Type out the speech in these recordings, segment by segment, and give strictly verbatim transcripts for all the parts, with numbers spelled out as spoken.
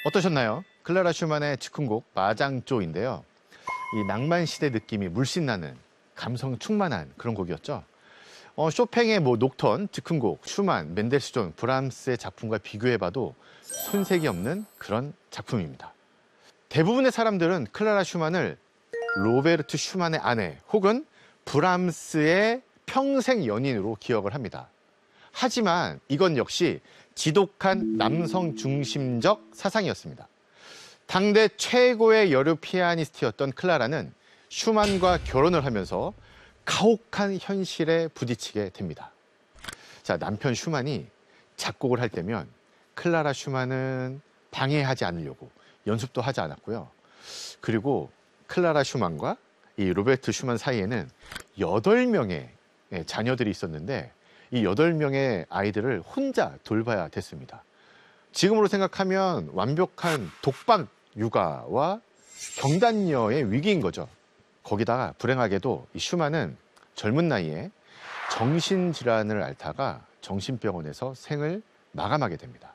어떠셨나요? 클라라 슈만의 즉흥곡 마장조인데요. 이 낭만시대 느낌이 물씬 나는 감성 충만한 그런 곡이었죠. 어, 쇼팽의 뭐 녹턴, 즉흥곡, 슈만, 멘델스존, 브람스의 작품과 비교해봐도 손색이 없는 그런 작품입니다. 대부분의 사람들은 클라라 슈만을 로베르트 슈만의 아내 혹은 브람스의 평생 연인으로 기억을 합니다. 하지만 이건 역시 지독한 남성 중심적 사상이었습니다. 당대 최고의 여류 피아니스트였던 클라라는 슈만과 결혼을 하면서 가혹한 현실에 부딪히게 됩니다. 자, 남편 슈만이 작곡을 할 때면 클라라 슈만은 방해하지 않으려고 연습도 하지 않았고요. 그리고 클라라 슈만과 이 로베르트 슈만 사이에는 여덟 명의 자녀들이 있었는데 이 여덟 명의 아이들을 혼자 돌봐야 됐습니다. 지금으로 생각하면 완벽한 독박 육아와 경단녀의 위기인 거죠. 거기다가 불행하게도 이 슈만은 젊은 나이에 정신질환을 앓다가 정신병원에서 생을 마감하게 됩니다.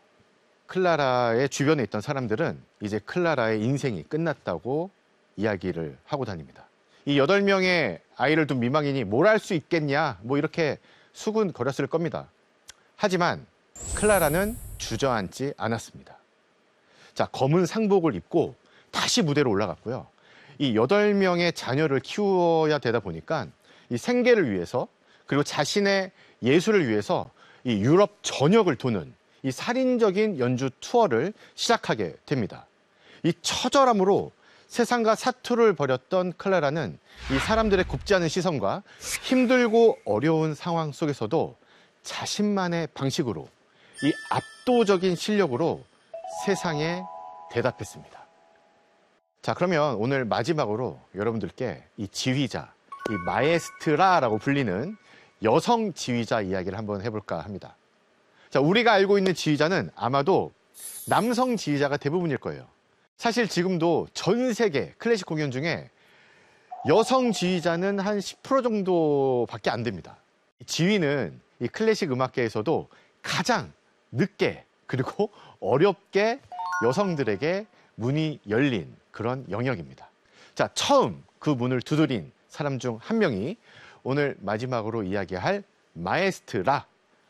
클라라의 주변에 있던 사람들은 이제 클라라의 인생이 끝났다고 이야기를 하고 다닙니다. 이 여덟 명의 아이를 둔 미망인이 뭘 할 수 있겠냐 뭐 이렇게 수군거렸을 겁니다. 하지만 클라라는 주저앉지 않았습니다. 자, 검은 상복을 입고 다시 무대로 올라갔고요. 이 여덟 명의 자녀를 키워야 되다 보니까 이 생계를 위해서 그리고 자신의 예술을 위해서 이 유럽 전역을 도는 이 살인적인 연주 투어를 시작하게 됩니다. 이 처절함으로 세상과 사투를 벌였던 클라라는 이 사람들의 굽지 않은 시선과 힘들고 어려운 상황 속에서도 자신만의 방식으로 이 압도적인 실력으로 세상에 대답했습니다. 자, 그러면 오늘 마지막으로 여러분들께 이 지휘자, 이 마에스트라라고 불리는 여성 지휘자 이야기를 한번 해볼까 합니다. 자, 우리가 알고 있는 지휘자는 아마도 남성 지휘자가 대부분일 거예요. 사실 지금도 전 세계 클래식 공연 중에 여성 지휘자는 한 십 퍼센트 정도밖에 안 됩니다. 지휘는 이 클래식 음악계에서도 가장 늦게 그리고 어렵게 여성들에게 문이 열린 그런 영역입니다. 자, 처음 그 문을 두드린 사람 중 한 명이 오늘 마지막으로 이야기할 마에스트라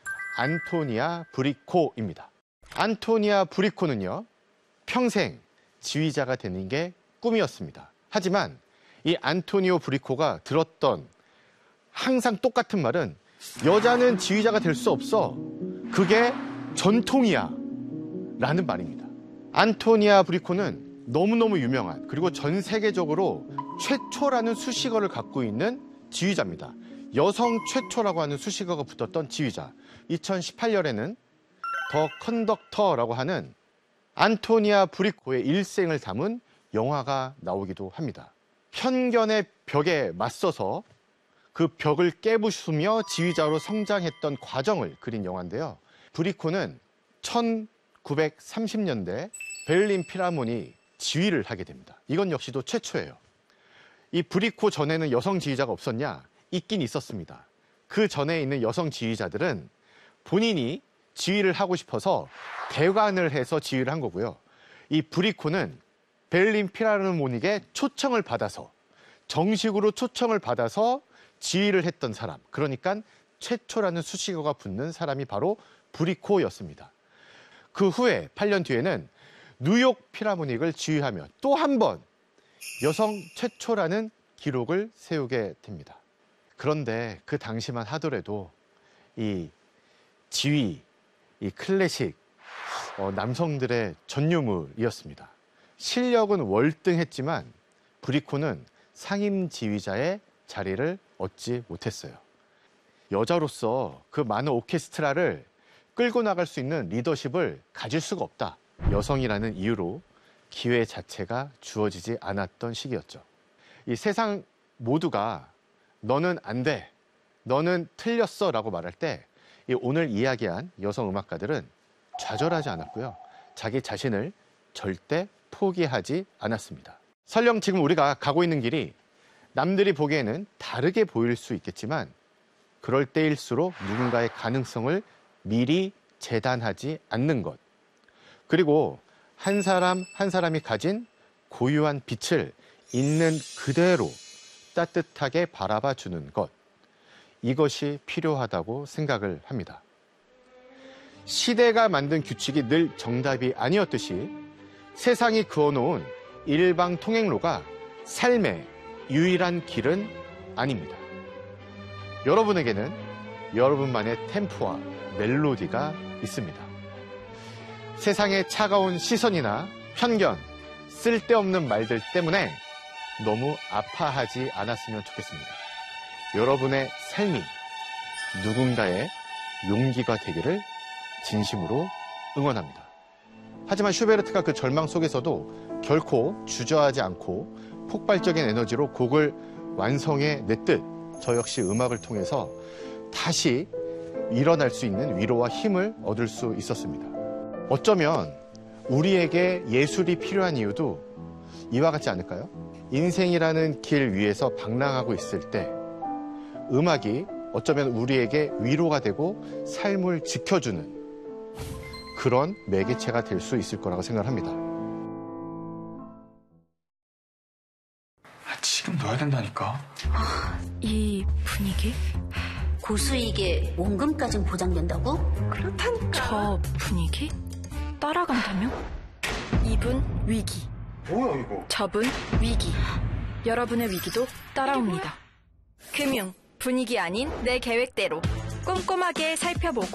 안토니아 브리코입니다. 안토니아 브리코는요, 평생 지휘자가 되는 게 꿈이었습니다. 하지만 이 안토니오 브리코가 들었던 항상 똑같은 말은 여자는 지휘자가 될 수 없어. 그게 전통이야. 라는 말입니다. 안토니아 브리코는 너무너무 유명한 그리고 전 세계적으로 최초라는 수식어를 갖고 있는 지휘자입니다. 여성 최초라고 하는 수식어가 붙었던 지휘자. 이천십팔 년에는 더 컨덕터라고 하는 안토니아 브리코의 일생을 담은 영화가 나오기도 합니다. 편견의 벽에 맞서서 그 벽을 깨부수며 지휘자로 성장했던 과정을 그린 영화인데요. 브리코는 천구백삼십 년대 베를린 필하모니 지휘를 하게 됩니다. 이건 역시도 최초예요. 이 브리코 전에는 여성 지휘자가 없었냐? 있긴 있었습니다. 그 전에 있는 여성 지휘자들은 본인이 지휘를 하고 싶어서 대관을 해서 지휘를 한 거고요. 이 브리코는 베를린 필하모닉에 초청을 받아서 정식으로 초청을 받아서 지휘를 했던 사람, 그러니까 최초라는 수식어가 붙는 사람이 바로 브리코였습니다. 그 후에 팔 년 뒤에는 뉴욕 필하모닉을 지휘하며 또 한 번 여성 최초라는 기록을 세우게 됩니다. 그런데 그 당시만 하더라도 이 지휘, 이 클래식, 어, 남성들의 전유물이었습니다. 실력은 월등했지만 브리코는 상임 지휘자의 자리를 얻지 못했어요. 여자로서 그 많은 오케스트라를 끌고 나갈 수 있는 리더십을 가질 수가 없다. 여성이라는 이유로 기회 자체가 주어지지 않았던 시기였죠. 이 세상 모두가 너는 안 돼, 너는 틀렸어 라고 말할 때 이 오늘 이야기한 여성 음악가들은 좌절하지 않았고요. 자기 자신을 절대 포기하지 않았습니다. 설령 지금 우리가 가고 있는 길이 남들이 보기에는 다르게 보일 수 있겠지만 그럴 때일수록 누군가의 가능성을 미리 재단하지 않는 것. 그리고 한 사람 한 사람이 가진 고유한 빛을 있는 그대로 따뜻하게 바라봐 주는 것. 이것이 필요하다고 생각을 합니다. 시대가 만든 규칙이 늘 정답이 아니었듯이 세상이 그어놓은 일방통행로가 삶의 유일한 길은 아닙니다. 여러분에게는 여러분만의 템포와 멜로디가 있습니다. 세상의 차가운 시선이나 편견, 쓸데없는 말들 때문에 너무 아파하지 않았으면 좋겠습니다. 여러분의 삶이 누군가의 용기가 되기를 진심으로 응원합니다. 하지만 슈베르트가 그 절망 속에서도 결코 주저하지 않고 폭발적인 에너지로 곡을 완성해 냈듯 저 역시 음악을 통해서 다시 일어날 수 있는 위로와 힘을 얻을 수 있었습니다. 어쩌면 우리에게 예술이 필요한 이유도 이와 같지 않을까요? 인생이라는 길 위에서 방랑하고 있을 때 음악이 어쩌면 우리에게 위로가 되고 삶을 지켜주는 그런 매개체가 될 수 있을 거라고 생각합니다. 아, 지금 넣어야 된다니까. 아, 이 분위기? 고수익에 원금까진 보장된다고? 그렇다니까. 저 분위기? 따라간다면? 이분 위기. 뭐야 이거? 저분 위기. 여러분의 위기도 따라옵니다. 금융, 분위기 아닌 내 계획대로 꼼꼼하게 살펴보고